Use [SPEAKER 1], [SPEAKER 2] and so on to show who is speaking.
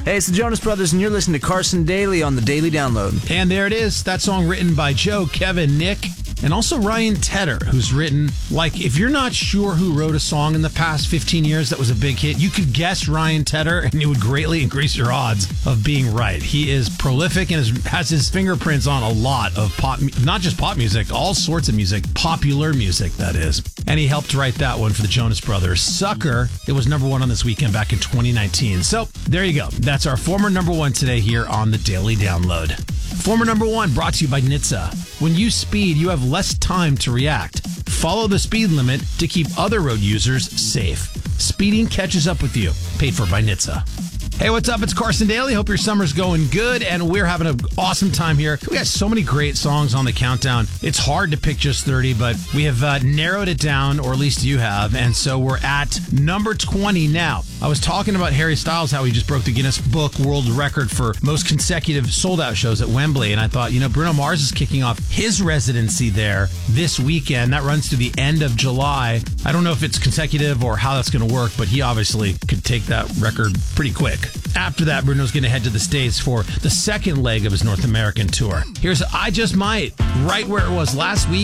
[SPEAKER 1] Hey, it's the Jonas Brothers, and you're listening to Carson Daly on the Daily Download.
[SPEAKER 2] And there it is. That song written by Joe, Kevin, Nick, and also Ryan Tedder, who's written, like, if you're not sure who wrote a song in the past 15 years that was a big hit, you could guess Ryan Tedder, and it would greatly increase your odds of being right. He is prolific and has his fingerprints on a lot of pop, not just pop music, all sorts of music, popular music, that is. And he helped write that one for the Jonas Brothers. Sucker, it was number one on This Weekend back in 2019. So there you go. That's our former number one today here on the Daily Download. Former number one brought to you by NHTSA. When you speed, you have less time to react. Follow the speed limit to keep other road users safe. Speeding catches up with you. Paid for by NHTSA. Hey, what's up? It's Carson Daly. Hope your summer's going good, and we're having an awesome time here. We got so many great songs on the countdown. It's hard to pick just 30, but we have narrowed it down, or at least you have, and so we're at number 20 now. I was talking about Harry Styles, how he just broke the Guinness Book World Record for most consecutive sold-out shows at Wembley, and I thought, Bruno Mars is kicking off his residency there this weekend. That runs to the end of July. I don't know if it's consecutive or how that's going to work, but he obviously could take that record pretty quick. After that, Bruno's going to head to the States for the second leg of his North American tour. Here's I Just Might, right where it was last week.